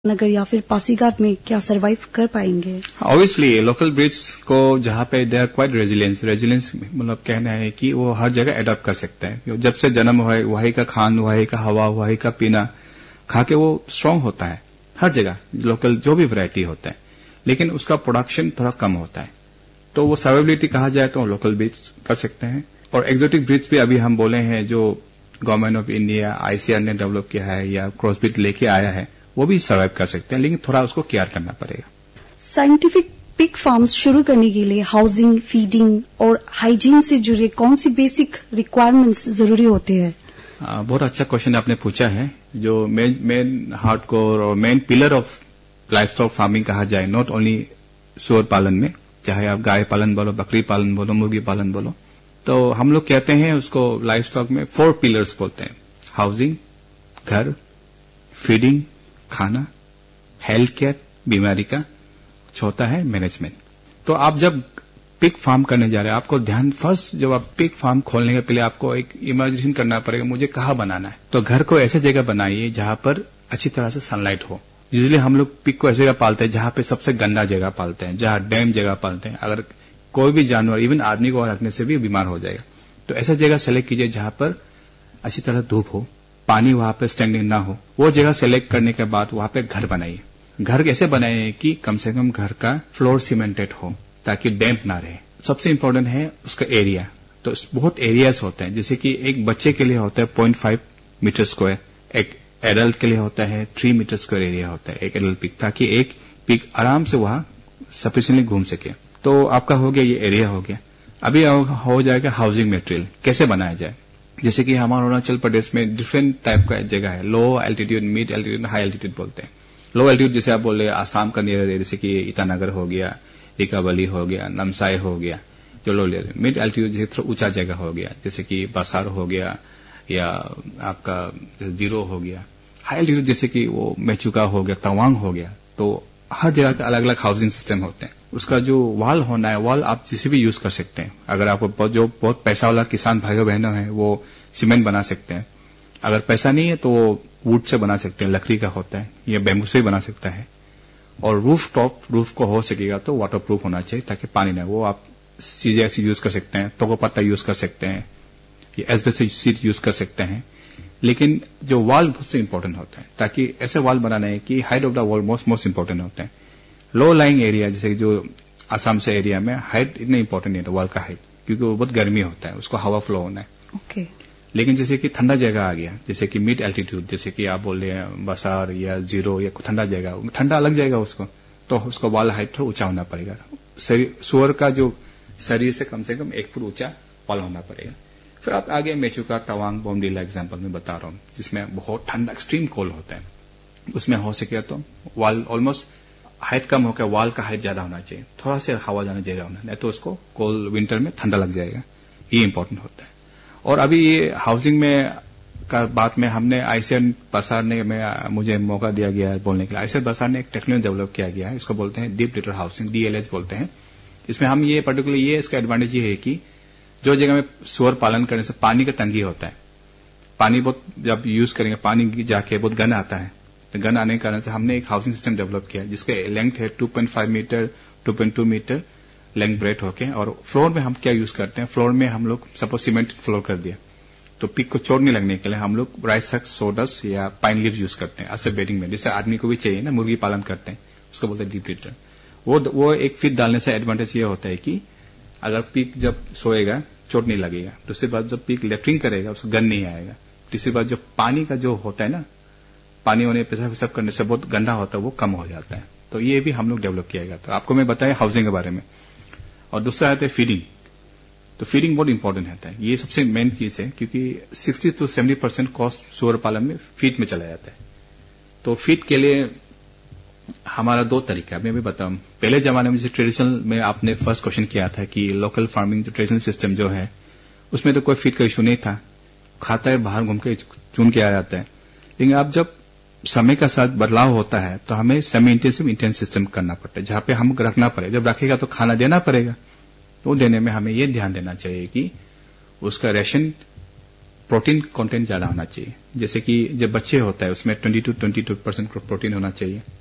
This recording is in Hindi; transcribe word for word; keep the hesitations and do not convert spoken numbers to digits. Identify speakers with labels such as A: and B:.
A: नगर या फिर पासीघाट में क्या सरवाइव कर पाएंगे?
B: ऑब्वियसली लोकल ब्रीड्स को जहां पे they are quite resilience resilience मतलब कहना है कि वो हर जगह एडॉप्ट कर सकते हैं। जब से जन्म हुआ है वही का खान, वही का हवा, वही का पीना खा के वो स्ट्रांग होता है हर जगह, लोकल जो भी वैरायटी होता है, लेकिन उसका प्रोडक्शन थोड़ा कम होता है। तो वो सर्वाइबिलिटी कहा जाए तो लोकल ब्रीड्स कर सकते हैं। और एक्सोटिक ब्रीड्स भी अभी हम बोले हैं जो गवर्नमेंट ऑफ इंडिया आईसीआर ने डेवलप किया है या क्रॉस ब्रीड लेके आया है, वो भी सर्वाइव कर सकते हैं, लेकिन थोड़ा उसको केयर करना पड़ेगा।
A: साइंटिफिक पिग फार्म्स शुरू करने के लिए हाउसिंग, फीडिंग और हाइजीन से जुड़े कौन सी बेसिक रिक्वायरमेंट्स जरूरी होते हैं?
B: आ, बहुत अच्छा क्वेश्चन आपने पूछा है। जो मेन मेन हार्डकोर और main pillar of livestock farming कहा जाए, नॉट ओनली सूअर पालन में, चाहे आप गाय पालन बोलो, बकरी पालन बोलो, मुर्गी पालन बोलो, तो हम लोग कहते हैं उसको लाइवस्टॉक में फोर पिलर्स बोलते हैं। हाउसिंग, घर, फीडिंग, खाना, हेल्थ केयर, बीमारी का, चौथा है मैनेजमेंट। तो आप जब पिग फार्म करने जा रहे हैं, आपको ध्यान फर्स्ट जब आप पिग फार्म खोलने के पहले आपको एक इमेजिनेशन करना पड़ेगा, मुझे कहाँ बनाना है। तो घर को ऐसे जगह बनाइए जहां पर अच्छी तरह से सनलाइट हो। यूजुअली हम लोग पिग को ऐसे जगह पालते हैं जहां पे सबसे गंदा जगह पालते हैं, जहां डैम जगह पालते हैं। अगर कोई भी जानवर इवन आदमी को रखने से भी बीमार हो जाएगा। तो ऐसा जगह सेलेक्ट कीजिए जहां पर अच्छी तरह धूप हो, पानी वहां पे स्टैंडिंग ना हो। वो जगह सेलेक्ट करने के बाद वहां पे घर बनाइए। घर कैसे बनाइए कि कम से कम घर का फ्लोर सीमेंटेड हो ताकि डैम्प ना रहे। सबसे इंपॉर्टेंट है उसका एरिया। तो बहुत एरियाज होते हैं, जैसे कि एक बच्चे के लिए होता है पॉइंट फाइव मीटर स्क्वायर, एक एडल्ट के लिए होता है थ्री मीटर स्क्वायर एरिया होता है एक एडल्ट पिग, ताकि एक पिग आराम से वहां सफिशिएंटली घूम सके। तो आपका हो गया, ये एरिया हो गया। अभी हो जाएगा हाउसिंग मटेरियल कैसे बनाया जाए। जैसे कि हमारे अरुणाचल प्रदेश में डिफरेंट टाइप का जगह है, लो altitude, mid altitude, high altitude बोलते हैं। लो एल्टीट्यूड जैसे आप बोल रहे हैं आसाम का नियर एरिया, जैसे कि ईटानगर हो गया, रिकावली हो गया, नमसाई हो गया, जो लो ले। मिड एल्टीट्यूड जैसे थोड़ा ऊंचा जगह हो गया, जैसे कि बसार हो गया या आपका जीरो हो गया। हाई एल्टीट्यूड जैसे कि वो मेचुका हो गया, तवांग हो गया। तो हर जगह का अलग अलग हाउसिंग सिस्टम होते हैं। उसका जो वॉल होना है, वॉल आप जिसे भी यूज कर सकते हैं। अगर आपको जो बहुत पैसा वाला किसान भाइयों बहनों हैं वो सीमेंट बना सकते हैं। अगर पैसा नहीं है तो वो वुड से बना सकते हैं, लकड़ी का होता है, या बैम्बू से भी बना सकता है। और रूफ टॉप रूफ को हो सकेगा तो वाटर प्रूफ होना चाहिए ताकि पानी ना, वो आप चीजें ऐसी यूज कर सकते हैं, तोको पत्ता यूज कर सकते हैं, या एस्बेस्टस शीट यूज कर सकते हैं। लेकिन जो वॉल सबसे इंपॉर्टेंट होता है, ताकि ऐसे वॉल बनाना है कि height of the wall most most important होता है। लो लाइंग एरिया जैसे जो आसाम से एरिया में हाइट इतना इंपॉर्टेंट नहीं है वॉल का हाइट, क्योंकि वो बहुत गर्मी होता है, उसको हवा फ्लो होना है।
A: okay.
B: लेकिन जैसे कि ठंडा जगह आ गया, जैसे कि मिड एल्टीट्यूड, जैसे कि आप बोल रहे हैं बसार या जीरो या ठंडा जगह, ठंडा लग जाएगा उसको, तो उसको वॉल हाइट थोड़ा ऊंचा होना पड़ेगा। सुअर का जो शरीर से कम से कम एक फुट ऊंचा वॉल होना पड़ेगा। फिर आप आगे मेचुका, तवांग, बोमडीला एग्जाम्पल में बता रहा हूं, जिसमें बहुत ठंडा एक्सट्रीम कोल्ड होता है, उसमें हो सके तो वॉल ऑलमोस्ट हाइट कम होकर वॉल का हाइट ज्यादा होना चाहिए, थोड़ा से हवा जाना ज्यादा होना, नहीं तो उसको कोल्ड विंटर में ठंडा लग जाएगा। ये इंपॉर्टेंट होता है। और अभी ये हाउसिंग में का बात में हमने आईसीआर बसार ने में मुझे मौका दिया गया है बोलने के लिए। आईसीआर बसार ने एक टेक्नोलॉजी डेवलप किया गया है, इसको बोलते हैं डीप लिटर हाउसिंग, डीएलएच बोलते हैं। इसमें हम ये पर्टिकुलर ये इसका एडवांटेज ये है कि जो जगह में सुअर पालन करने से पानी का तंगी होता है, पानी बहुत जब यूज करेंगे पानी जाके बहुत गन आता है, तो गन आने के कारण से हमने एक हाउसिंग सिस्टम डेवलप किया जिसके लेंथ है two point five metre, two point two metre length bread होके। और फ्लोर में हम क्या यूज करते हैं, फ्लोर में हम लोग सपोज सीमेंट फ्लोर कर दिया तो पिग को चोट नहीं लगने के लिए हम लोग राइस हक, सोडस या पाइन लीव यूज करते हैं ऐसे बेडिंग में, जिससे आदमी को भी चाहिए ना, मुर्गी पालन करते हैं, उसको बोलते हैं डीप लिटर। वो वो एक फीट डालने से एडवांटेज ये होता है कि अगर पिग जब सोएगा चोट नहीं लगेगा। दूसरी बात जब पिग लेफ्टिंग करेगा उसको गन नहीं आएगा। तीसरी बात जो पानी का जो होता है ना, पानी होने पेशाब पेशाब करने से बहुत गंदा होता है, वो कम हो जाता है। तो ये भी हम लोग डेवलप किया गया। तो आपको मैं बताया हाउसिंग के बारे में। और दूसरा आता है फीडिंग। तो फीडिंग बहुत इंपॉर्टेंट रहता है, ये सबसे मेन चीज है, क्योंकि sixty two seventy percent cost सुअर पालन में फीड में चला जाता है। तो फीड के लिए हमारा दो तरीका मैं भी बताऊं। पहले जमाने में जैसे ट्रेडिशनल में आपने फर्स्ट क्वेश्चन किया था कि लोकल फार्मिंग जो ट्रेडिशनल सिस्टम जो है उसमें तो कोई फीड का इशू नहीं था, खाता है बाहर घूम के चुन के आ जाता है। लेकिन अब जब समय का साथ बदलाव होता है तो हमें सेमी इंटेंसिव इंटेंस सिस्टम करना पड़ता है, जहां पे हम रखना पड़ेगा। जब रखेगा तो खाना देना पड़ेगा, तो देने में हमें ये ध्यान देना चाहिए कि उसका रेशन प्रोटीन कंटेंट ज्यादा होना चाहिए। जैसे कि जब बच्चे होता है उसमें twenty two twenty two percent protein होना चाहिए।